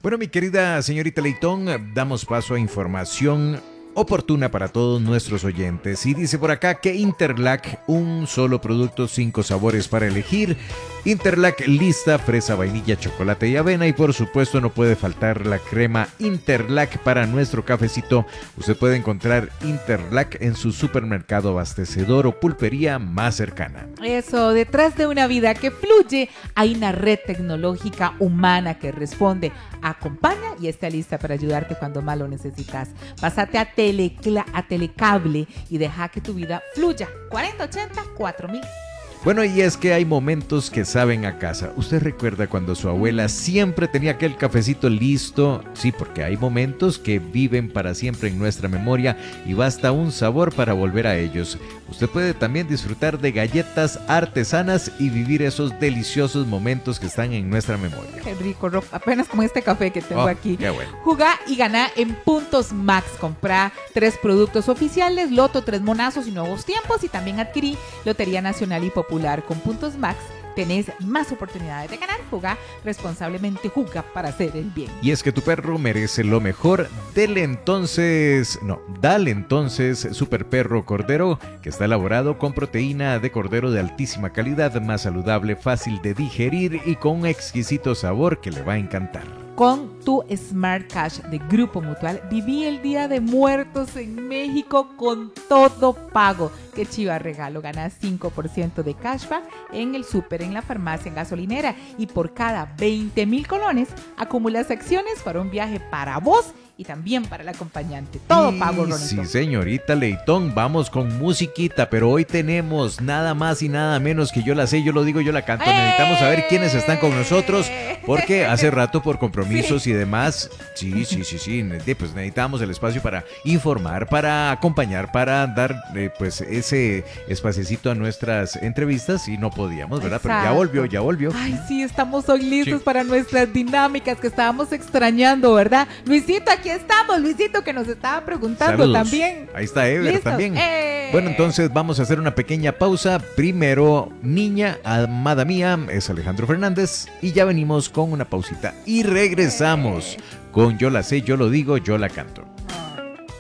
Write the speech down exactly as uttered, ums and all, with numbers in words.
Bueno, mi querida señorita Leitón, damos paso a información oportuna para todos nuestros oyentes. Y dice por acá que Interlac, un solo producto, cinco sabores para elegir. Interlac lista, fresa, vainilla, chocolate y avena. Y por supuesto no puede faltar la crema Interlac para nuestro cafecito. Usted puede encontrar Interlac en su supermercado abastecedor o pulpería más cercana. Eso, detrás de una vida que fluye, hay una red tecnológica humana que responde, acompaña y está lista para ayudarte cuando más lo necesitas. Pásate a Telecla, a Telecable y deja que tu vida fluya. cuarenta ochenta cuatro mil. Bueno, y es que hay momentos que saben a casa. ¿Usted recuerda cuando su abuela siempre tenía aquel cafecito listo? Sí, porque hay momentos que viven para siempre en nuestra memoria y basta un sabor para volver a ellos. Usted puede también disfrutar de galletas artesanas y vivir esos deliciosos momentos que están en nuestra memoria. Qué rico, Rob. Apenas como este café que tengo Oh, aquí. qué bueno. Jugá y ganá en Puntos Max. Comprá tres productos oficiales, Loto, tres monazos y nuevos tiempos. Y también adquirí Lotería Nacional y Popular. Con Puntos Max tenés más oportunidades de ganar. Jugá responsablemente, juega para hacer el bien. Y es que tu perro merece lo mejor. Dele entonces, no, dale entonces Super Perro Cordero, que está elaborado con proteína de cordero de altísima calidad, más saludable, fácil de digerir y con un exquisito sabor que le va a encantar. Con tu Smart Cash de Grupo Mutual, viví el Día de Muertos en México con todo pago. Qué chiva regalo, ganas cinco por ciento de cashback en el súper, en la farmacia, en gasolinera. Y por cada veinte mil colones, acumulas acciones para un viaje para vos y también para el acompañante. Todo Y pago, Ronito. Sí, señorita Leitón, vamos con musiquita, pero hoy tenemos nada más y nada menos que Yo la sé, yo lo digo, yo la canto. ¡Eh! Necesitamos saber quiénes están con nosotros, porque hace rato por compromisos sí. y demás, sí, sí, sí, sí, pues necesitamos el espacio para informar, para acompañar, para dar eh, pues ese espacecito a nuestras entrevistas y no podíamos, ¿verdad? Exacto. Pero ya volvió, ya volvió. Ay, sí, estamos hoy listos Sí. para nuestras dinámicas que estábamos extrañando, ¿verdad? Luisito, aquí estamos, Luisito, que nos estaba preguntando Saludos. también. Ahí está Ever ¿Listos? también. ¡Eh! Bueno, entonces vamos a hacer una pequeña pausa. Primero, Niña, amada mía, es Alejandro Fernández. Y ya venimos con una pausita. Y regresamos ¡Eh! con Yo la sé, yo lo digo, yo la canto.